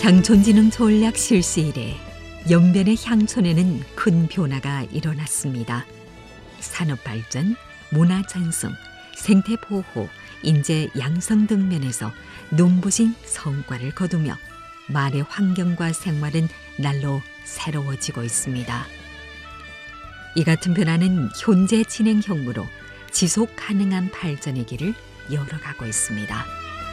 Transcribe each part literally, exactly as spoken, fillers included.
향촌진흥 전략 실시 이래 연변의 향촌에는 큰 변화가 일어났습니다. 산업발전, 문화전승, 생태보호, 인재 양성 등 면에서 눈부신 성과를 거두며 말의 환경과 생활은 날로 새로워지고 있습니다. 이 같은 변화는 현재 진행형으로 지속 가능한 발전의 길을 열어가고 있습니다.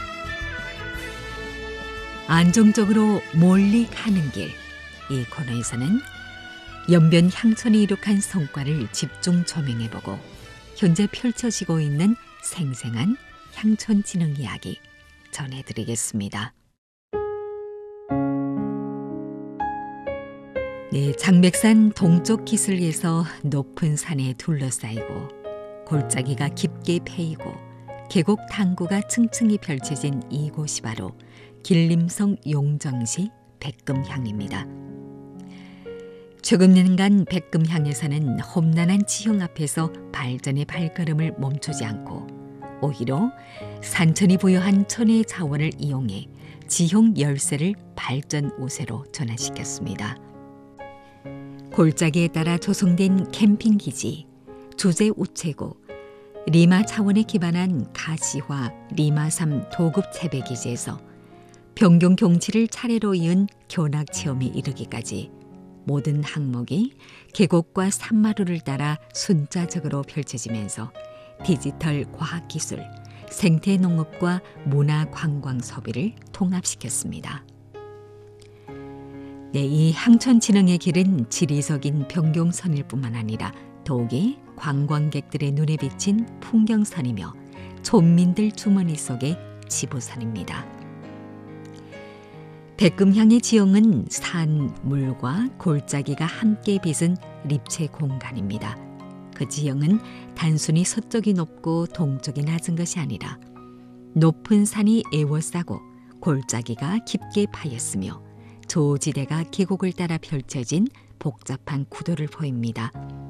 안정적으로 멀리 가는 길, 이 코너에서는 연변 향촌이 이룩한 성과를 집중 조명해보고 현재 펼쳐지고 있는 생생한 향촌 진흥 이야기 전해드리겠습니다. 네, 장백산 동쪽 기슭에서 높은 산에 둘러싸이고 골짜기가 깊게 패이고 계곡 당구가 층층이 펼쳐진 이곳이 바로 길림성 용정시 백금향입니다. 최근 년간 백금향에서는 험난한 지형 앞에서 발전의 발걸음을 멈추지 않고 오히려 산천이 부여한 천혜의 자원을 이용해 지형 열세를 발전 우세로 전환시켰습니다. 골짜기에 따라 조성된 캠핑기지, 주제 우체국, 리마 차원에 기반한 가시화 리마삼 도급 재배기지에서 변경 경치를 차례로 이은 견학 체험에 이르기까지 모든 항목이 계곡과 산마루를 따라 순차적으로 펼쳐지면서 디지털 과학기술, 생태농업과 문화관광 소비를 통합시켰습니다. 네, 이 향촌 진흥의 길은 지리적인 변경선일 뿐만 아니라 더욱이 관광객들의 눈에 비친 풍경선이며 촌민들 주머니 속의 지부선입니다. 백금향의 지형은 산, 물과 골짜기가 함께 빚은 립체 공간입니다. 그 지형은 단순히 서쪽이 높고 동쪽이 낮은 것이 아니라 높은 산이 에워싸고 골짜기가 깊게 파였으며 조지대가 계곡을 따라 펼쳐진 복잡한 구도를 보입니다.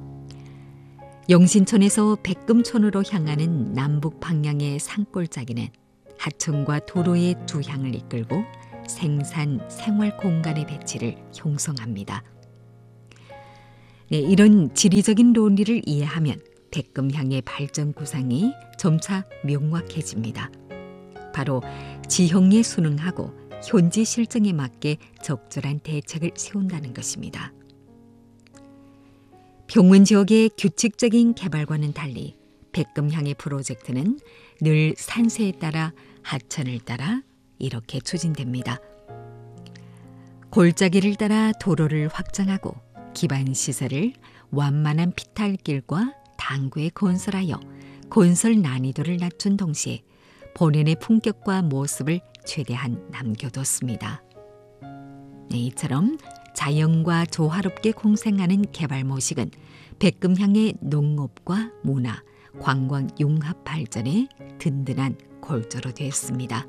영신촌에서 백금촌으로 향하는 남북 방향의 산골짜기는 하천과 도로의 두 향을 이끌고 생산, 생활 공간의 배치를 형성합니다. 네, 이런 지리적인 논리를 이해하면 백금향의 발전 구상이 점차 명확해집니다. 바로 지형에 순응하고 현지 실정에 맞게 적절한 대책을 세운다는 것입니다. 평원 지역의 규칙적인 개발과는 달리 백금향의 프로젝트는 늘 산세에 따라 하천을 따라 이렇게 추진됩니다. 골짜기를 따라 도로를 확장하고 기반시설을 완만한 피탈길과 당구에 건설하여 건설 난이도를 낮춘 동시에 본연의 품격과 모습을 최대한 남겨뒀습니다. 네, 이처럼 자연과 조화롭게 공생하는 개발 모식은 백금향의 농업과 문화, 관광 융합 발전에 든든한 골조로 되었습니다.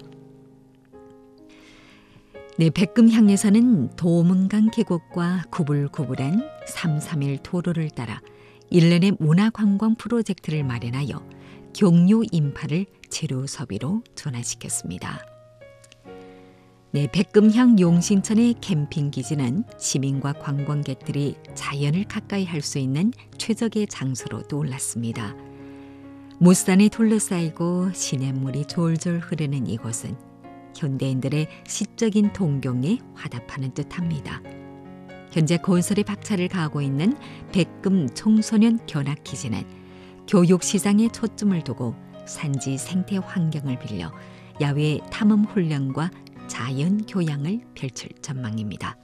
네, 백금향에서는 도문강 계곡과 구불구불한 삼삼일 도로를 따라 일련의 문화관광 프로젝트를 마련하여 경유 인파를 재료 소비로 전환시켰습니다. 네, 백금향 용신천의 캠핑기지는 시민과 관광객들이 자연을 가까이 할 수 있는 최적의 장소로 떠올랐습니다. 무산에 둘러싸이고 시냇물이 졸졸 흐르는 이곳은 현대인들의 시적인 동경에 화답하는 듯합니다. 현재 건설에 박차를 가하고 있는 백금 청소년 견학기지는 교육시장에 초점을 두고 산지 생태 환경을 빌려 야외 탐험 훈련과 자연 교양을 펼칠 전망입니다.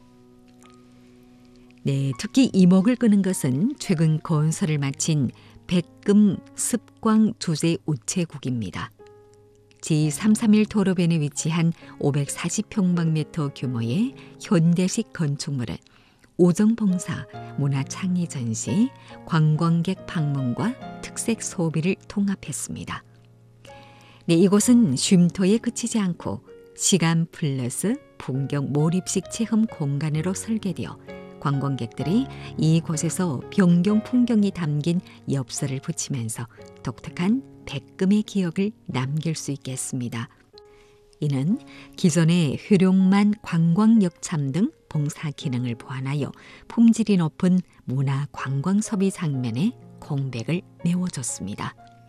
네, 특히 이목을 끄는 것은 최근 건설을 마친 백금 습광 주제 우체국입니다. 지삼삼일 도로변에 위치한 오백사십 평방미터 규모의 현대식 건축물은 오정봉사, 문화창의 전시, 관광객 방문과 특색 소비를 통합했습니다. 네, 이곳은 쉼터에 그치지 않고 시간 플러스 풍경 몰입식 체험 공간으로 설계되어 관광객들이 이곳에서 변경 풍경이 담긴 엽서를 붙이면서 독특한 백금의 기억을 남길 수 있겠습니다. 이는 기존의 효룡만 관광역참 등 봉사 기능을 보완하여 품질이 높은 문화 관광 소비 장면에 공백을 메워줬습니다.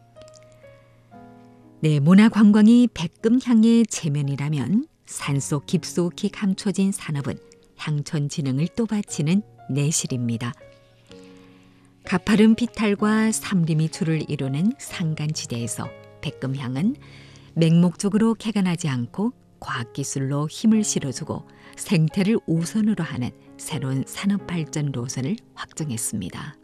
네, 문화 관광이 백금향의 체면이라면 산속 깊숙이 감춰진 산업은 향촌 진흥을 또받치는 내실입니다. 가파른 비탈과 삼림이 줄을 이루는 산간지대에서 백금향은 맹목적으로 개간하지 않고 과학기술로 힘을 실어주고 생태를 우선으로 하는 새로운 산업발전 노선을 확정했습니다.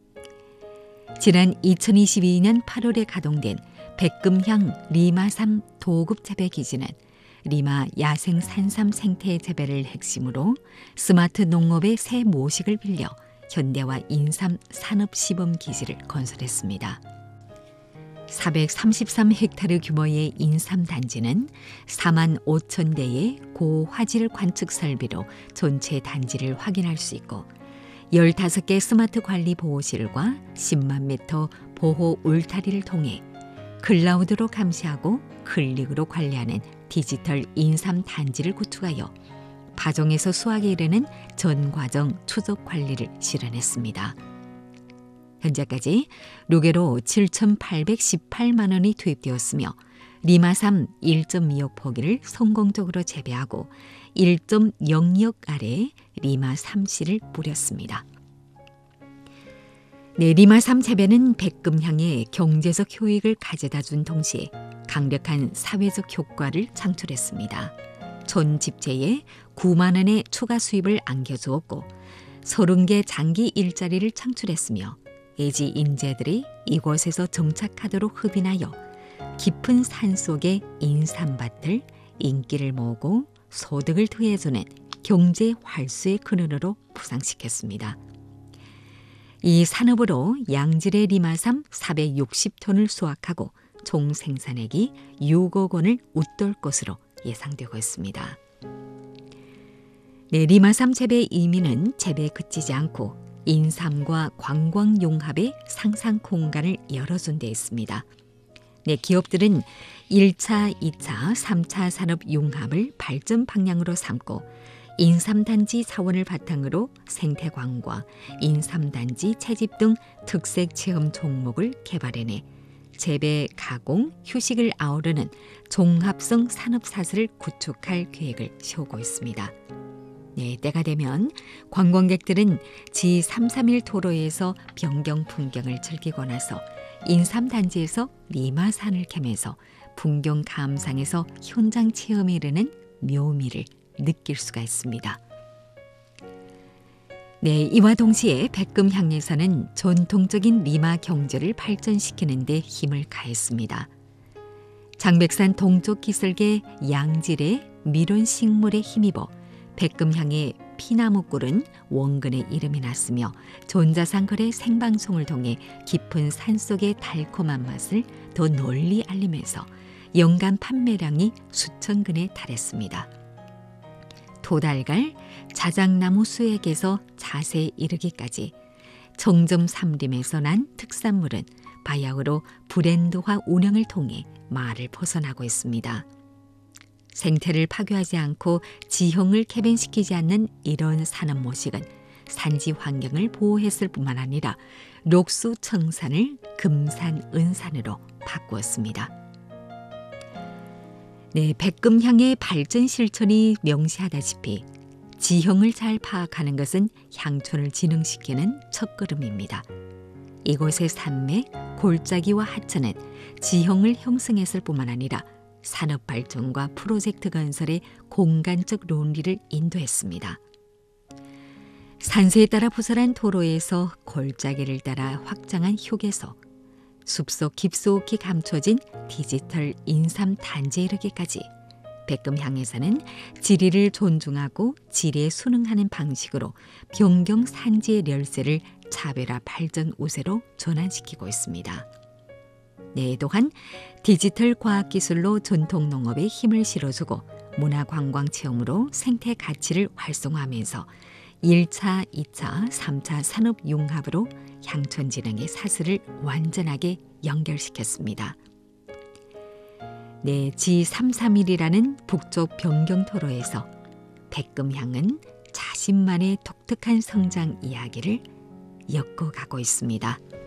지난 이천이십이 년 팔월에 가동된 백금향 리마삼 도급 재배 기지는 리마 야생 산삼 생태 재배를 핵심으로 스마트 농업의 새 모식을 빌려 현대화 인삼 산업 시범 기지를 건설했습니다. 사백삼십삼 헥타르 규모의 인삼 단지는 사만 오천 대의 고화질 관측 설비로 전체 단지를 확인할 수 있고 열다섯 개 스마트 관리 보호실과 십만 미터 보호 울타리를 통해 클라우드로 감시하고 클릭으로 관리하는 디지털 인삼 단지를 구축하여 파종에서 수확에 이르는 전 과정 추적 관리를 실현했습니다. 현재까지 루게로 칠천팔백십팔만 원이 투입되었으며 리마삼 일 점 이억 포기를 성공적으로 재배하고 일 점 영이억 알의 리마삼 씨를 뿌렸습니다. 네, 리마삼 재배는 백금향의 경제적 효익을 가져다 준 동시에 강력한 사회적 효과를 창출했습니다. 전 집재에 구만 원의 추가 수입을 안겨주었고 서른 개 장기 일자리를 창출했으며 예지 인재들이 이곳에서 정착하도록 흡인하여 깊은 산속의 인삼밭을 인기를 모으고 소득을 더해주는 경제 활수의 근원으로 부상시켰습니다. 이 산업으로 양질의 리마삼 사백육십 톤을 수확하고 총 생산액이 육억 원을 웃돌 것으로 예상되고 있습니다. 네, 리마삼 재배의 의미는 재배에 그치지 않고 인삼과 관광 융합의 상상 공간을 열어준 데 있습니다. 네, 기업들은 일 차, 이 차, 삼 차 산업 융합을 발전 방향으로 삼고 인삼단지 사원을 바탕으로 생태관광, 인삼단지 채집 등 특색 체험 종목을 개발해내 재배, 가공, 휴식을 아우르는 종합성 산업사슬을 구축할 계획을 세우고 있습니다. 네, 때가 되면 관광객들은 지 삼백삼십일 도로에서 변경 풍경을 즐기고 나서 인삼단지에서 리마산을 캐면서 풍경 감상에서 현장 체험에 이르는 묘미를 느낄 수가 있습니다. 네, 이와 동시에 백금향에서는 전통적인 리마 경제를 발전시키는 데 힘을 가했습니다. 장백산 동쪽 기슭의 양질의 미론 식물에 힘입어 백금향의 피나무꿀은 원근의 이름이 났으며 전자상거래 생방송을 통해 깊은 산속의 달콤한 맛을 더 널리 알리면서 연간 판매량이 수천 근에 달했습니다. 도달갈, 자작나무 수액에서 자세에 이르기까지 정점 삼림에서 난 특산물은 바야흐로 브랜드화 운영을 통해 말을 벗어나고 있습니다. 생태를 파괴하지 않고 지형을 개변시키지 않는 이런 산업 모식은 산지 환경을 보호했을 뿐만 아니라 록수 청산을 금산은산으로 바꾸었습니다. 네, 백금향의 발전 실천이 명시하다시피 지형을 잘 파악하는 것은 향촌을 진흥시키는 첫걸음입니다. 이곳의 산맥, 골짜기와 하천은 지형을 형성했을 뿐만 아니라 산업 발전과 프로젝트 건설의 공간적 논리를 인도했습니다. 산세에 따라 부설한 도로에서 골짜기를 따라 확장한 휴게소, 숲속 깊숙이 감춰진 디지털 인삼 단지에 이르기까지 백금향에서는 지리를 존중하고 지리에 순응하는 방식으로 변경 산지의 열쇠를 차별화 발전 우세로 전환시키고 있습니다. 네, 또한 디지털 과학기술로 전통 농업에 힘을 실어주고 문화관광체험으로 생태 가치를 활성화하면서 일 차, 이 차, 삼 차 산업 융합으로 향촌진흥의 사슬을 완전하게 연결시켰습니다. 네, 지 삼백삼십일이라는 북쪽 변경토로에서 백금향은 자신만의 독특한 성장 이야기를 엮어가고 있습니다.